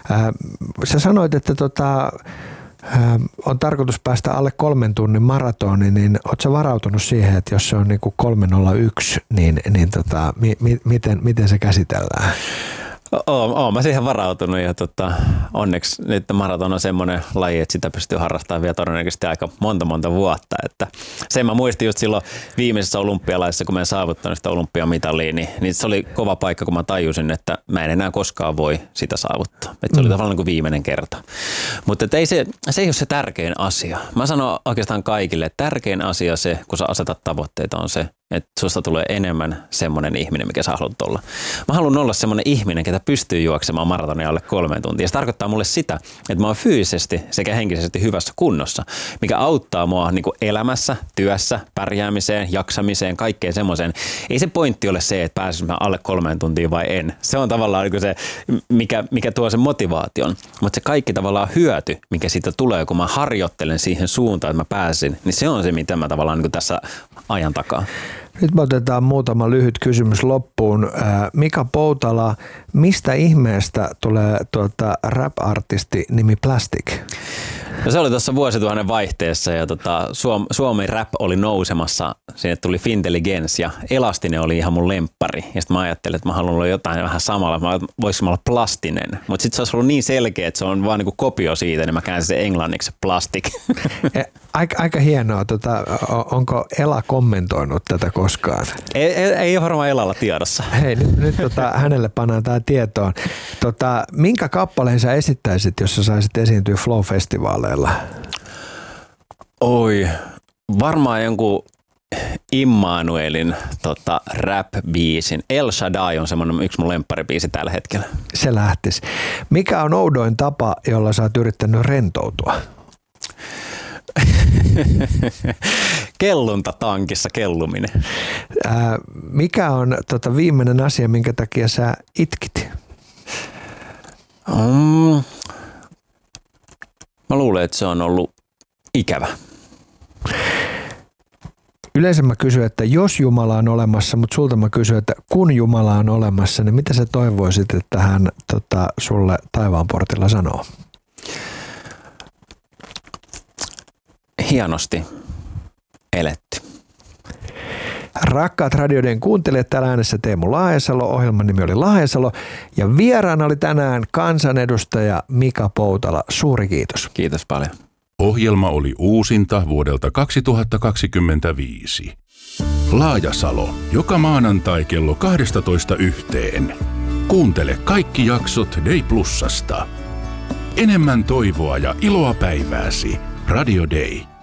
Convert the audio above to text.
Sä sanoit, että on tarkoitus päästä alle 3 tunnin maratoni, niin ootko sä varautunut siihen, että jos se on niin kuin 3:01, niin miten se käsitellään? Oon mä siihen varautunut ja onneksi nyt maraton on semmoinen laji, että sitä pystyy harrastamaan vielä todennäköisesti aika monta vuotta. Että sen mä muistin just silloin viimeisessä olympialaisessa, kun mä en saavuttanut sitä olympiamitalia, niin se oli kova paikka, kun mä tajusin, että mä en enää koskaan voi sitä saavuttaa. Että se oli tavallaan niin kuin viimeinen kerta. Mutta se ei ole se tärkein asia. Mä sanon oikeastaan kaikille, että tärkein asia se, kun sä asetat tavoitteita, on se, että susta tulee enemmän semmoinen ihminen, mikä sä haluat olla. Mä haluan olla semmoinen ihminen, ketä pystyy juoksemaan maratonia alle 3 tuntia. Se tarkoittaa mulle sitä, että mä oon fyysisesti sekä henkisesti hyvässä kunnossa, mikä auttaa mua niin kuin elämässä, työssä, pärjäämiseen, jaksamiseen, kaikkeen semmoiseen. Ei se pointti ole se, että pääsis mä alle 3 tuntia vai en. Se on tavallaan niin kuin se, mikä tuo sen motivaation. Mutta se kaikki tavallaan hyöty, mikä siitä tulee, kun mä harjoittelen siihen suuntaan, että mä pääsin, niin se on se, mitä mä tavallaan niin kuin tässä ajan takaa. Nyt me otetaan muutama lyhyt kysymys loppuun. Mika Poutala, mistä ihmeestä tulee rap-artisti nimi Plastic? No se oli tuossa vuosituhannen vaihteessa ja Suomen rap oli nousemassa. Sinne tuli Fintelligence ja Elastinen oli ihan mun lemppari. Ja sitten mä ajattelin, että mä haluan olla jotain vähän samalla. Voisin olla Plastinen. Mutta sitten se olisi ollut niin selkeä, että se on vaan niinku kopio siitä, niin mä käänsin sen englanniksi Plastic. Aika hienoa. Onko Ela kommentoinut tätä koskaan? Ei ole varmaan Elalla tiedossa. Hei, nyt hänelle pannaan tämä tietoon. Minkä kappaleen sä esittäisit, jos sä saisit esiintyä Flow-festivaaleilla? Oi, varmaan jonkun Immanuelin rap-biisin. El Shaddai on semmoinen yksi mun lempparibiisi tällä hetkellä. Se lähtisi. Mikä on oudoin tapa, jolla sä oot yrittänyt rentoutua? Kellunta tankissa kelluminen. Mikä on viimeinen asia, minkä takia sä itkit? Mä luulen, että se on ollut ikävä. Yleensä mä kysyn, että jos Jumala on olemassa, mutta sulta mä kysyn, että kun Jumala on olemassa, niin mitä sä toivoisit, että hän sulle taivaanportilla sanoo? Hienosti eletty. Rakkaat radioiden kuuntelijat, täällä äänessä Teemu Laajasalo, ohjelman nimi oli Laajasalo ja vieraana oli tänään kansanedustaja Mika Poutala. Suuri kiitos. Kiitos paljon. Ohjelma oli uusinta vuodelta 2025. Laajasalo, joka maanantai kello 12:00. Kuuntele kaikki jaksot Day Plusasta. Enemmän toivoa ja iloa päivääsi. Radio Day.